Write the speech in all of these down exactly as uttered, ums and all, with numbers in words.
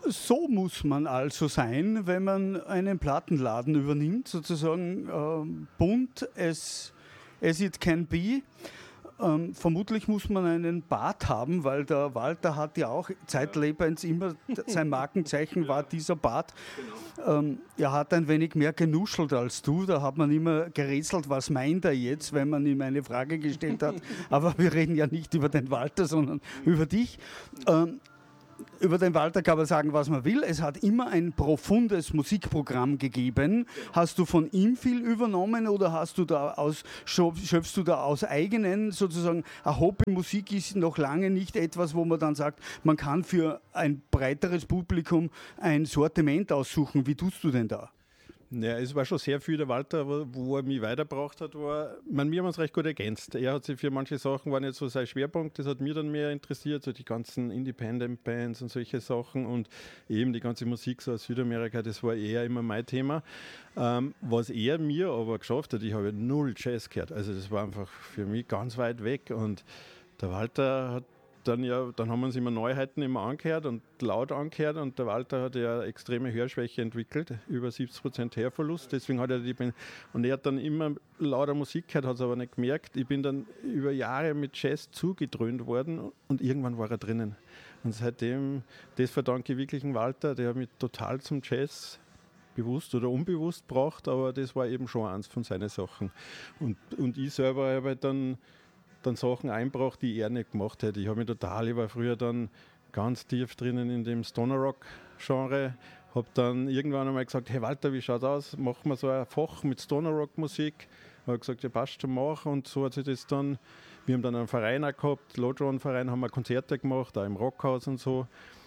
So muss man also sein, wenn man einen Plattenladen übernimmt, sozusagen äh, bunt as, as it can be. Ähm, vermutlich muss man einen Bart haben, weil der Walter hat ja auch zeitlebens immer, sein Markenzeichen war dieser Bart. Ähm, er hat ein wenig mehr genuschelt als du, da hat man immer gerätselt, was meint er jetzt, wenn man ihm eine Frage gestellt hat. Aber wir reden ja nicht über den Walter, sondern über dich. Ähm, Über den Walter kann man sagen, was man will. Es hat immer ein profundes Musikprogramm gegeben. Hast du von ihm viel übernommen oder hast du da aus, schöpfst du da aus eigenen sozusagen? Eine Hobbymusik ist noch lange nicht etwas, wo man dann sagt, man kann für ein breiteres Publikum ein Sortiment aussuchen. Wie tust du denn da? Ja, es war schon sehr viel der Walter, wo, wo er mich weitergebracht hat, war, man, wir haben uns recht gut ergänzt. Er hat sich für manche Sachen, war nicht so sein Schwerpunkt, das hat mich dann mehr interessiert, so die ganzen Independent-Bands und solche Sachen und eben die ganze Musik so aus Südamerika, das war eher immer mein Thema. Ähm, was er mir aber geschafft hat, ich habe null Jazz gehört, also das war einfach für mich ganz weit weg und der Walter hat Dann, ja, dann haben wir uns immer Neuheiten immer angehört und laut angehört und der Walter hat ja extreme Hörschwäche entwickelt, über siebzig Prozent Hörverlust, deswegen hat er die und er hat dann immer lauter Musik gehört, hat es aber nicht gemerkt. Ich bin dann über Jahre mit Jazz zugedröhnt worden und irgendwann war er drinnen. Und seitdem, das verdanke ich wirklich dem Walter, der hat mich total zum Jazz bewusst oder unbewusst gebracht, aber das war eben schon eins von seinen Sachen. Und, und ich selber habe halt dann dann Sachen einbracht, die er nicht gemacht hätte. Ich habe mich total, ich war früher dann ganz tief drinnen in dem Stoner-Rock-Genre, habe dann irgendwann einmal gesagt, hey Walter, wie schaut aus? Machen wir so ein Fach mit Stoner-Rock-Musik. Habe gesagt, ja passt schon, mach. Und so hat sich das dann, wir haben dann einen Verein auch gehabt, Lodron-Verein, haben wir Konzerte gemacht, auch im Rockhaus und so.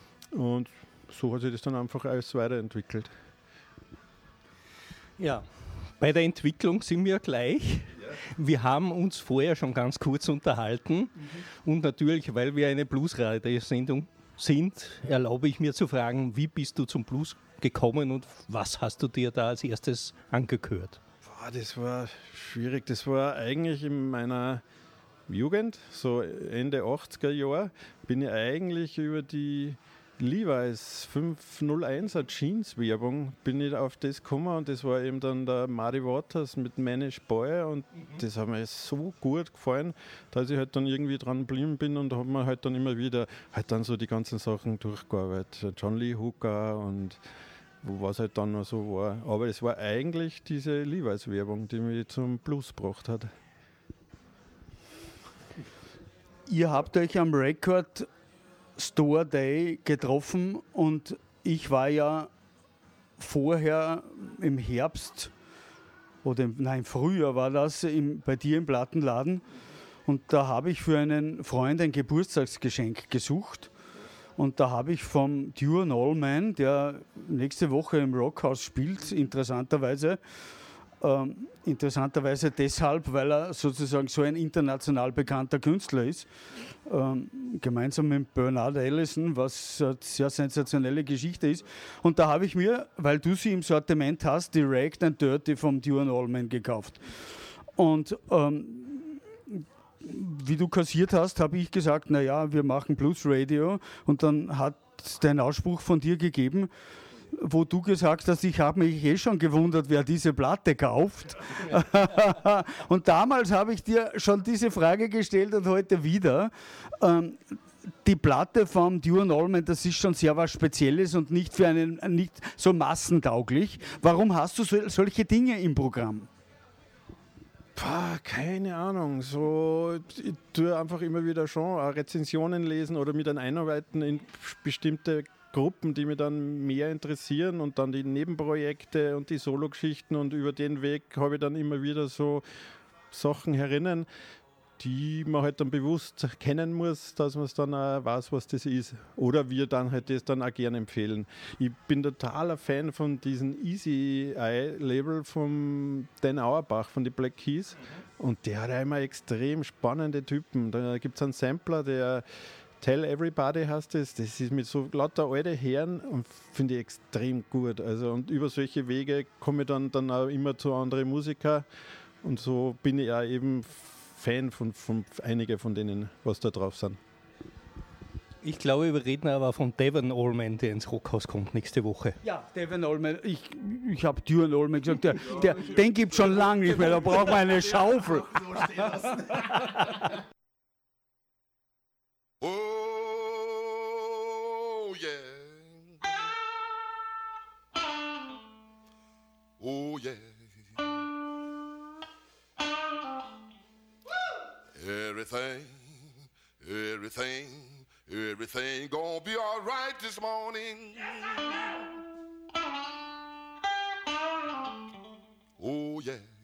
Und so hat sich das dann einfach alles weiterentwickelt. Ja, bei der Entwicklung sind wir gleich. Wir haben uns vorher schon ganz kurz unterhalten mhm. und natürlich, weil wir eine Bluesradio-Sendung sind, erlaube ich mir zu fragen, wie bist du zum Blues gekommen und was hast du dir da als erstes angehört? Boah, das war schwierig. Das war eigentlich in meiner Jugend, so Ende achtziger Jahre, bin ich eigentlich über die Levi's fünf null eins Jeans Werbung bin ich auf das gekommen und das war eben dann der Muddy Waters mit Manish Boy und mhm. das hat mir so gut gefallen, dass ich halt dann irgendwie dran geblieben bin und habe mir halt dann immer wieder halt dann so die ganzen Sachen durchgearbeitet, John Lee Hooker und was halt dann noch so war. Aber es war eigentlich diese Levi's Werbung, die mich zum Blues gebracht hat. Ihr habt euch am Record Store Day getroffen und ich war ja vorher im Herbst oder im, nein, Frühjahr war das im, bei dir im Plattenladen und da habe ich für einen Freund ein Geburtstagsgeschenk gesucht und da habe ich vom Duane Allman, der nächste Woche im Rockhaus spielt, interessanterweise, Ähm, interessanterweise deshalb, weil er sozusagen so ein international bekannter Künstler ist, ähm, gemeinsam mit Bernard Allison, was eine sehr sensationelle Geschichte ist. Und da habe ich mir, weil du sie im Sortiment hast, die Ragged and Dirty vom Duane Allman gekauft. Und ähm, wie du kassiert hast, habe ich gesagt, naja, wir machen Blues Radio und dann hat es den Ausspruch von dir gegeben, wo du gesagt hast, ich habe mich eh schon gewundert, wer diese Platte kauft. Und damals habe ich dir schon diese Frage gestellt und heute wieder. Ähm, die Platte vom Duane Allman, das ist schon sehr was Spezielles und nicht für einen nicht so massentauglich. Warum hast du so, solche Dinge im Programm? Pah, keine Ahnung. So, ich tue einfach immer wieder schon Rezensionen lesen oder mich dann einarbeiten in bestimmte Gruppen, die mich dann mehr interessieren und dann die Nebenprojekte und die Sologeschichten und über den Weg habe ich dann immer wieder so Sachen herinnen, die man halt dann bewusst kennen muss, dass man es dann auch weiß, was das ist. Oder wir dann halt das dann auch gerne empfehlen. Ich bin totaler Fan von diesem Easy Eye Label von Dan Auerbach von den Black Keys und der hat einmal extrem spannende Typen. Da gibt es einen Sampler, der Tell Everybody heißt das, das ist mit so lauter alte Herren und finde ich extrem gut. Also und über solche Wege komme ich dann, dann auch immer zu anderen Musikern und so bin ich auch eben Fan von, von einigen von denen, was da drauf sind. Ich glaube, wir reden aber von Devon Allman, der ins Rockhaus kommt nächste Woche. Ja, Devon Allman. Ich, ich habe Duran Allman gesagt, der, der, den gibt es schon lange nicht mehr, da braucht man eine Schaufel. Oh, yeah. Oh, yeah. Everything, everything, everything gonna be all right this morning. Oh, yeah.